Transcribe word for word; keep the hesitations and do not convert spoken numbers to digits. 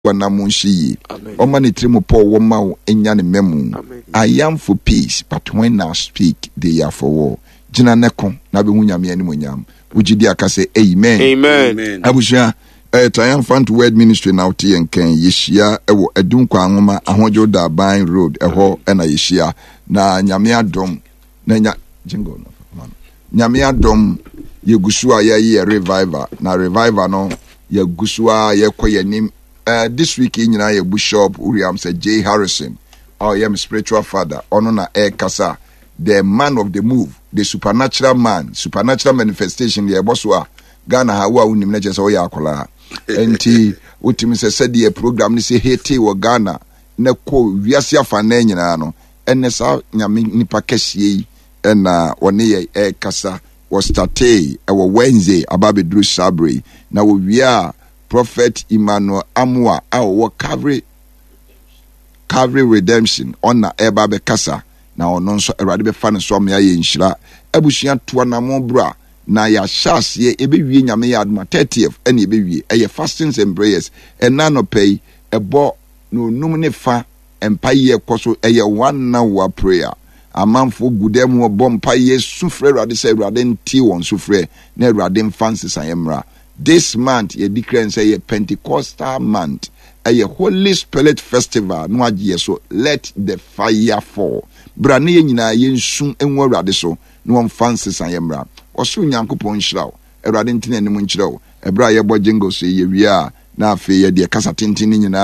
wanamunshi oma ni trimu po woma enya ne memu. I am for peace, but when I speak they are for war. Jina neko na be hu nyame ani monyam. Ujidi akase amen. Amen. Abusha eh Triumphant Word Ministry na uti enken yeshia ewo edunkwa anwoma ahojo da ban road eho ena yeshia na nyame adom na nya jingle no nyame adom yegusua ya ye revival na revival no yegusua ye koyanim. Uh, this week in your Bishop Uriam said J. Harrison, I am spiritual father, Onona E Kasa, the man of the move, the supernatural man, supernatural manifestation, the Boswa, Ghana Hawa Unimnajas Oyakola. And T. Utim said the program is a hete or Ghana, Neko Viasia Fanenano, and Nessa Nipakesi, and uh, one E Kasa was Tate, our Wednesday, Ababe Drew Sabri. Now we are. Prophet Emmanuel Amwa our Calvary Calvary Redemption on na eba be kasa na ono nso erade be fa ne so me aye nhira abusua to na mo bra na ya hyase ebe wie nyame ya adma thirtieth ene ebe wie eye fastings and prayers ena no pay ebo no num ne fa empaye ekoso eye one hour prayer amanfo gudem wo bom paye sufre erade se erade nti won sufre na erade mfansis ayemra. This month, ye declare and say a Pentecostal month, a Holy Spirit festival. No idea so let the fire fall. Brani yina yen soon and war radiso. No one fancies I am ra. Or soon yanko pon shrow. A radintin and munchrow. A briar boy jingle say ye we are now fear dear Casatintin in